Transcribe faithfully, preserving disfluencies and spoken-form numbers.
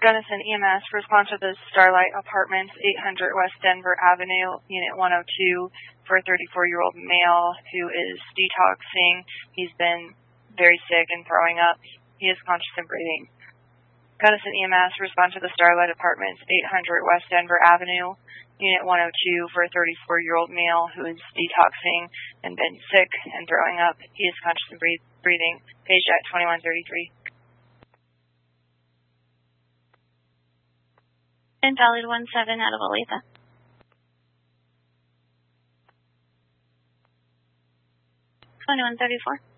Gunnison E M S, respond to the Starlight Apartments, eight hundred West Denver Avenue, Unit one oh two, for a thirty-four-year-old male who is detoxing. He's been very sick and throwing up. He is conscious and breathing. Gunnison E M S, respond to the Starlight Apartments, eight hundred West Denver Avenue, Unit one oh two, for a thirty-four-year-old male who is detoxing and been sick and throwing up. He is conscious and breathing. Page at twenty-one thirty-three. Invalid one seven out of Olathe. twenty-one thirty-four.